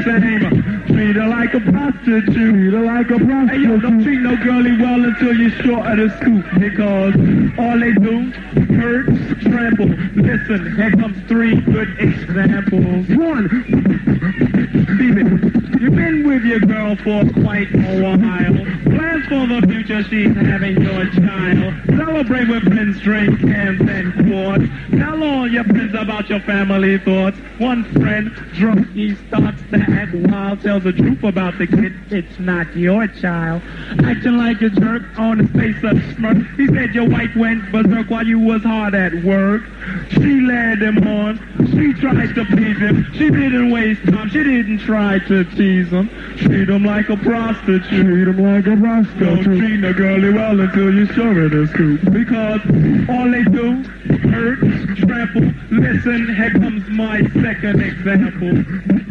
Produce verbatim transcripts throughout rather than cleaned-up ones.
same. Treat her like a prostitute. Treat her like a prostitute. Hey, yo, don't treat no girlie well until you're short of the scoop, because all they do hurt, trample. Listen, here comes three good examples. One, Steven, you've been with your girl for quite a while. Plans for the future, she's having your child. Celebrate with friends, drink, cans, and quarts. Tell all your friends about your family thoughts. One friend, drunk, he starts to act wild. Tells the truth about the kid, it's not your child. Acting like a jerk on his face a smirk. He said your wife went berserk while you was hard at work. She led him on. She tried to please him. She didn't waste time. She didn't try to tease him. Treat him like a prostitute. Treat him like a prostitute. Don't treat no girlie well until you're sure of the scoop, because all they do hurt, trample. Listen, here comes my second example.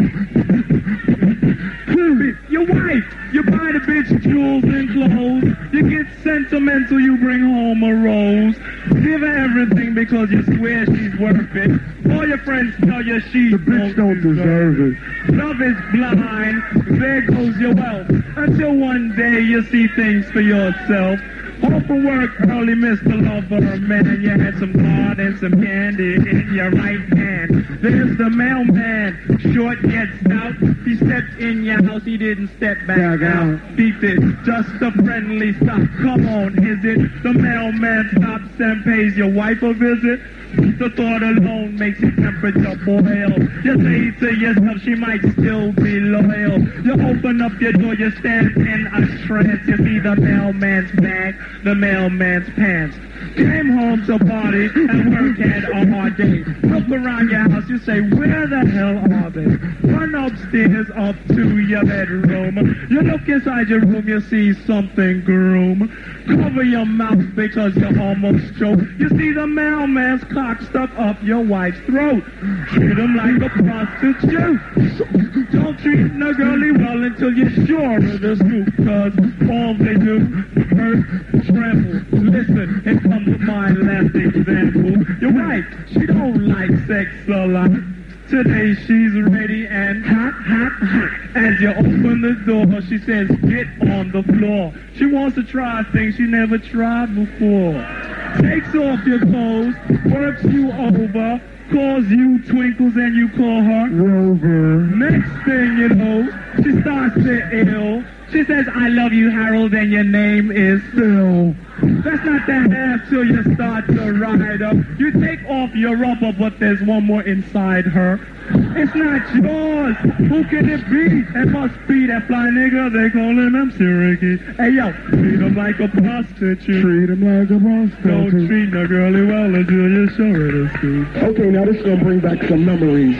Your wife, you buy the bitch jewels and clothes. You get sentimental, you bring home a rose. Give her everything because you swear she's worth it. All your friends tell you she the bitch don't deserve it. Love is blind, there goes your wealth. Until one day you see things for yourself. Home from work early, Mister Lover, man. You had some card and some candy in your right hand. There's the mailman, short yet stout. He stepped in your house, he didn't step back, back out. out. Beat it, just a friendly stop. Come on, is it? The mailman stops and pays your wife a visit. The thought alone makes your temperature boil. You say to yourself, she might still be loyal. You open up your door, you stand in a trance. You see the mailman's bag, the mailman's pants. Came home to party and work had a hard day. Look around your house, you say, where the hell are they? Run upstairs up to your bedroom. You look inside your room, you see something groom. Cover your mouth because you almost choke. You see the mailman's cock stuck up your wife's throat. Treat him like a prostitute. Don't treat no girlie well until you're sure of the scoop, cause all they do hurt, trample. Listen, here comes my last example. Your wife, she don't like sex a lot. Today she's ready and hot, hot, hot. As you open the door, she says, get on the floor. She wants to try things she never tried before. Takes off your clothes, works you over, calls you twinkles and you call her Rover. Next thing you know, she starts to ill. She says, I love you, Harold, and your name is Phil. That's not the half till you start to ride up. You take off your rubber, but there's one more inside her. It's not yours. Who can it be? It must be that fly nigga they callin' him Syracuse. Hey, yo, treat him like a prostitute. Treat him like a prostitute. Don't treat no girlie well until you're sure of the scoop. Okay, now this is gonna bring back some memories.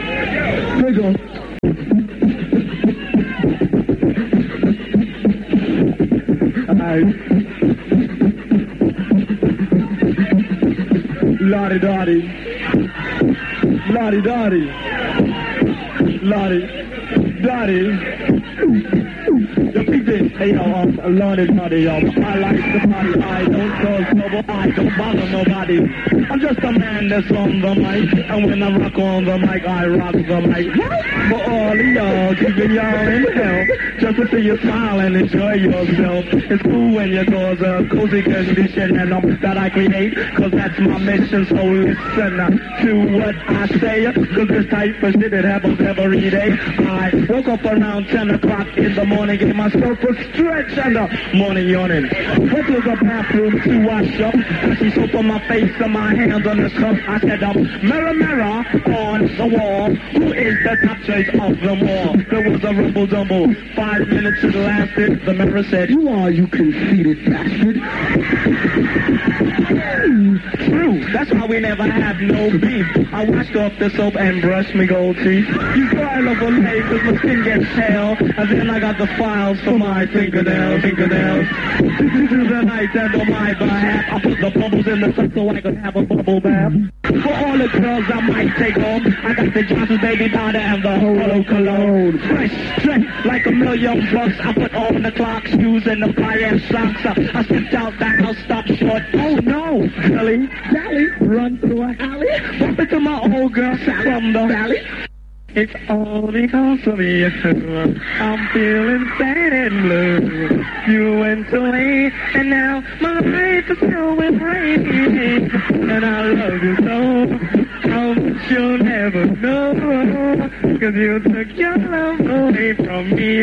Here you go. Lottie Dottie, Lottie Dottie, Lottie Dottie. Yo, peep this. Hey, yo, um, Lottie Dottie, yo. I like the party. I don't cause trouble. I don't bother nobody. I'm just a man that's on the mic. And when I rock on the mic, I rock the mic. For all of y'all, keeping y'all in hell. Just to see you smile and enjoy yourself. It's cool when your doors are cozy condition and um, that I create. Cause that's my mission. So listen uh, to what I say. Cause this type of shit, it happens every day. I woke up around ten o'clock in the morning. Gave myself a stretch and a morning yawning. Went to the bathroom to wash up. Put some soap on my face and my hands on the cup. I said, um, mirror, mirror on the wall. Who is the top choice of them all? There was a rumble dumble. Five minutes it lasted. The mirror said, you are, you conceited bastard. True, that's why we never have no beef. I washed off the soap and brushed my gold teeth. You cry over late cause my skin gets pale. And then I got the files for my fingernails, fingernails. This is the night and on my behalf, I put the bubbles in the sun so I could have a bubble bath. For all the girls I might take home, I got the Johnson's baby powder and the Holo cologne. Fresh, straight like a million bucks. I put on the clock, shoes, and the fire socks. I stepped out the house, stopped short. Oh no, Billy, Sally, run through a alley, bump into my old girl Sally from the valley. It's all because of you. I'm feeling sad and blue. You went away, and now my life is filled with rain. And I love you so, how much you'll never know. Cause you took your love away from me.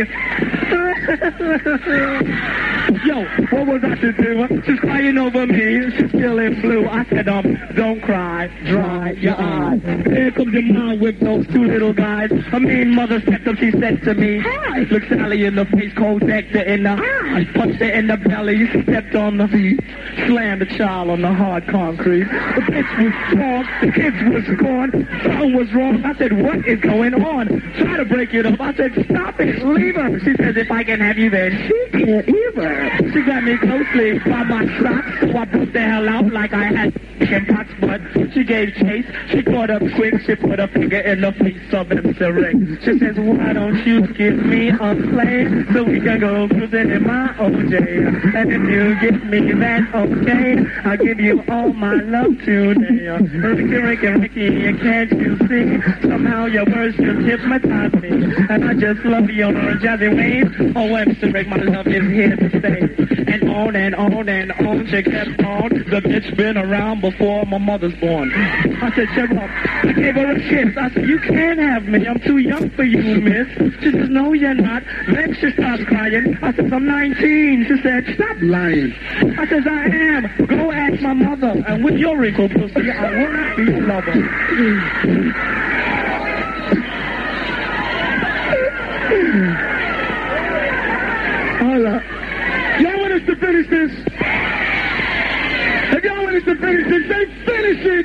Yo, what was I to do? She's crying over me. She's feeling blue. I said, um, don't cry, dry your eyes. Here comes your mom with those two little guys. Her mean mother stepped up, she said to me, hi. Looked Sally in the face, cold decked her in the eye. Punched her in the belly, stepped on the feet. Slammed the child on the hard concrete. The bitch was wrong, the kids was gone. Something was wrong. I said, what is going on? Try to break it up. I said, stop it, leave her. She says, if I can have you then, she can't either. She got me closely by my socks, so I broke the hell out like I had chicken pox, but she gave chase. She caught up quick, she put a finger in the face of M C Rick. She says, why don't you give me a plane so we can go cruising in my O J? And if you give me that okay, I'll give you all my love today. Ricky, Ricky, Ricky, can't you see? Somehow your words just hypnotize me. And I just love your jazzy ways. Oh, M C Rick, my love is here to stay. And on and on and on she kept on. The bitch been around before my mother's born. I said, shut up. I gave her a kiss. I said, you can't have me. I'm too young for you, miss. She says, no, you're not. Then she starts crying. I said, I'm nineteen. She said, stop lying. I says, I am. Go ask my mother. And with your wrinkle pussy, I will not be your lover. Hold up. Y'all want us to finish this? If y'all want us to finish this, say finish it!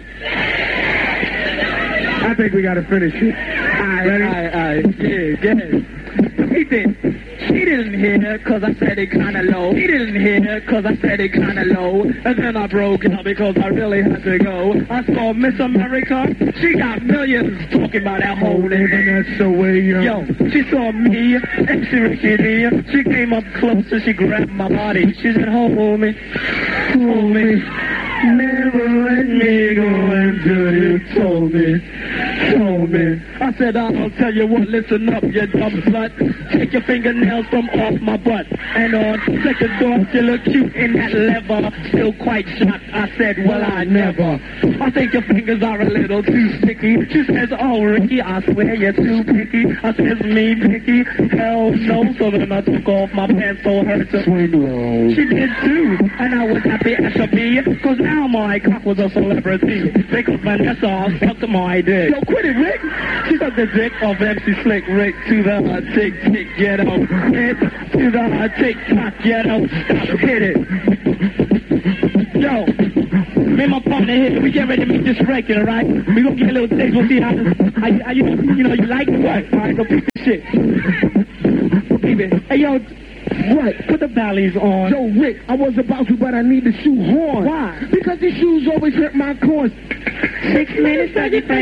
I think we gotta finish it. Alright, alright, alright. Yeah, yeah. He did. She didn't hear cause I said it kinda low. He didn't hear cause I said it kinda low. And then I broke out because I really had to go. I saw Miss America. She got millions talking about that whole nigga. And that's the way, yo. Yo, she saw me and she Ricky. She came up close and she grabbed my body. She said, hold me, hold me. Never let me go until you told me, told me. I said, I'll tell you what, listen up, you dumb slut. Take your fingernails from off my butt. And on second thought, you look cute in that leather. Still quite shocked. I said, well, I never. I think your fingers are a little too sticky. She says, oh, Ricky, I swear you're too picky. I says, me picky? Hell no. So then I took off my pants, so her to swing low. She did too. And I was happy as a bee, cause now my cock was a celebrity. Because Vanessa sucked my dick. Yo, quit it, Rick. She sucked the dick of M C Slick Rick to the uh, tick tick ghetto. Hit to the uh, tick tock ghetto. Stop, hit it. Yo, me and my partner here, we get ready to make this record, alright? We gonna get a little taste, we'll see how, how, how you, you know, you like it, what? Alright, go pick this shit. Baby, hey yo, what? Put the valleys on. Yo, Rick, I was about to, but I need the shoe horn. Why? Because these shoes always hurt my corns. Six minutes, thirty-five